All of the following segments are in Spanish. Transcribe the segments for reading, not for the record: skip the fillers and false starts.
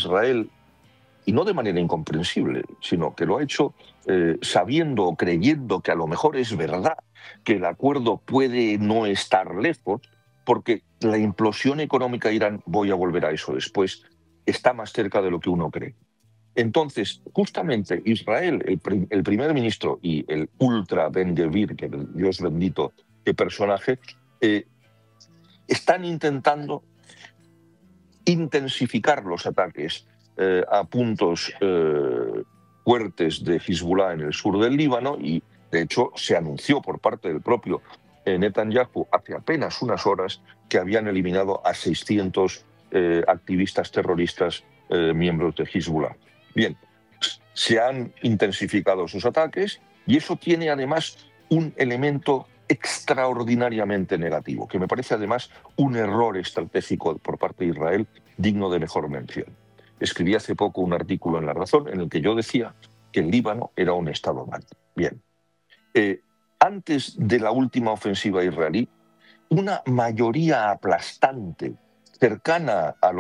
Israel, y no de manera incomprensible, sino que lo ha hecho sabiendo o creyendo que a lo mejor es verdad, que el acuerdo puede no estar lejos, porque la implosión económica de Irán, voy a volver a eso después, está más cerca de lo que uno cree. Entonces, justamente Israel, el primer ministro y el ultra Ben Gvir, que Dios bendito, qué personaje, están intentando intensificar los ataques a puntos fuertes de Hezbollah en el sur del Líbano, y de hecho se anunció por parte del propio Netanyahu hace apenas unas horas que habían eliminado a 600 activistas terroristas miembros de Hezbollah. Bien, se han intensificado sus ataques y eso tiene además un elemento extraordinariamente negativo, que me parece además un error estratégico por parte de Israel digno de mejor mención. Escribí hace poco un artículo en La Razón en el que yo decía que el Líbano era un estado mal. Bien, antes de la última ofensiva israelí, una mayoría aplastante, cercana al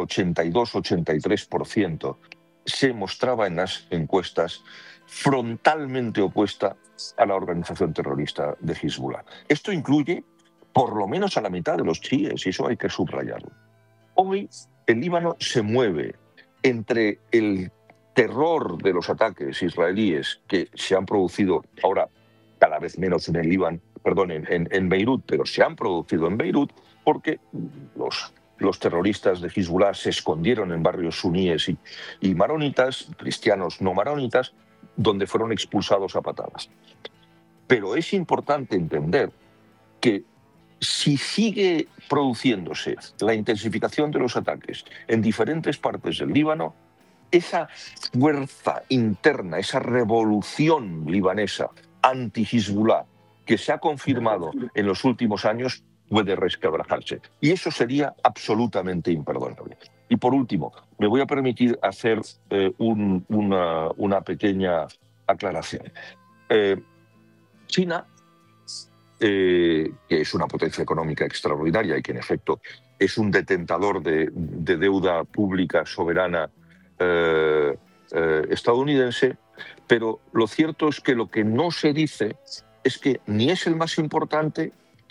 82-83%, se mostraba en las encuestas frontalmente opuesta a la organización terrorista de Hezbollah. Esto incluye por lo menos a la mitad de los chiíes, y eso hay que subrayarlo. Hoy el Líbano se mueve entre el terror de los ataques israelíes que se han producido ahora cada vez menos en el Líbano, perdón, en Beirut, pero se han producido en Beirut porque los terroristas de Hezbollah se escondieron en barrios suníes y maronitas, cristianos no maronitas, donde fueron expulsados a patadas. Pero es importante entender que si sigue produciéndose la intensificación de los ataques en diferentes partes del Líbano, esa fuerza interna, esa revolución libanesa anti-Hezbollah que se ha confirmado en los últimos años puede resquebrajarse. Y eso sería absolutamente imperdonable. Y por último, me voy a permitir hacer una pequeña aclaración. China, que es una potencia económica extraordinaria y que en efecto es un detentor de deuda pública soberana estadounidense, pero lo cierto es que lo que no se dice es que ni es el más importante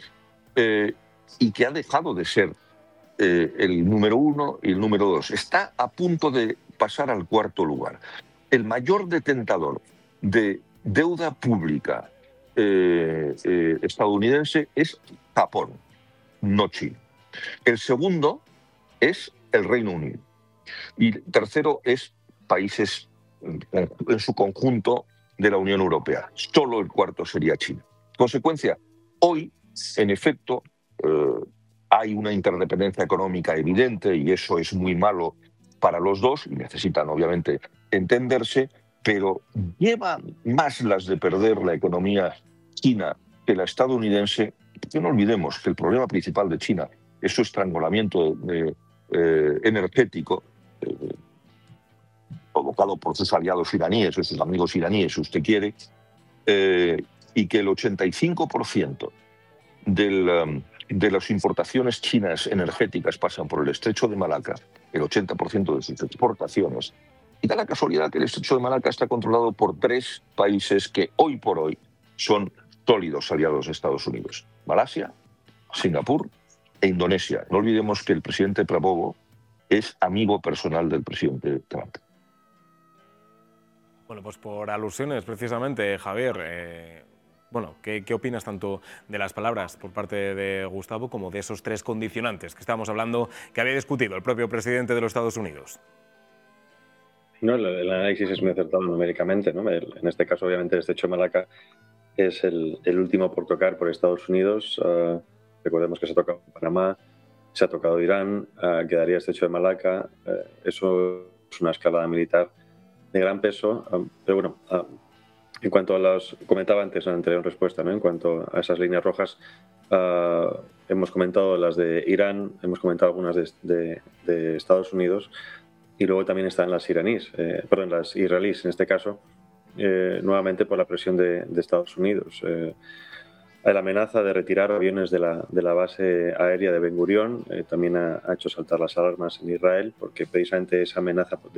y que ha dejado de ser el número 1 y el número 2. Está a punto de pasar al cuarto lugar. El mayor detentor de deuda pública estadounidense es Japón, no China. El segundo es el Reino Unido. Y tercero es países en su conjunto de la Unión Europea. Solo el cuarto sería China. Consecuencia, hoy, en efecto, hay una interdependencia económica evidente y eso es muy malo para los dos y necesitan obviamente entenderse, pero lleva más las de perder la economía china que la estadounidense. Que no olvidemos que el problema principal de China es su estrangulamiento energético provocado por sus aliados iraníes o sus amigos iraníes, si usted quiere, y que el 85% de las importaciones chinas energéticas pasan por el estrecho de Malaca, el 80% de sus exportaciones, y da la casualidad que el estrecho de Malaca está controlado por 3 países que hoy por hoy son sólidos aliados de Estados Unidos: Malasia, Singapur e Indonesia. No olvidemos que el presidente Prabowo es amigo personal del presidente Trump. Bueno, pues por alusiones, precisamente, Javier, bueno, ¿qué opinas tanto de las palabras por parte de Gustavo como de esos 3 condicionantes que estábamos hablando, que había discutido el propio presidente de los Estados Unidos? No, el análisis es muy acertado numéricamente, ¿no? En este caso, obviamente, el estrecho de Malaca es el último por tocar por Estados Unidos. Recordemos que se ha tocado Panamá, se ha tocado Irán, quedaría el estrecho de Malaca. Eso es una escalada militar de gran peso, pero bueno, en cuanto a las, comentaba antes en la anterior respuesta, ¿no? En cuanto a esas líneas rojas, hemos comentado las de Irán, hemos comentado algunas de Estados Unidos, y luego también están las las israelíes en este caso, nuevamente por la presión de Estados Unidos. La amenaza de retirar aviones de la base aérea de Ben Gurión también ha hecho saltar las alarmas en Israel, porque precisamente esa amenaza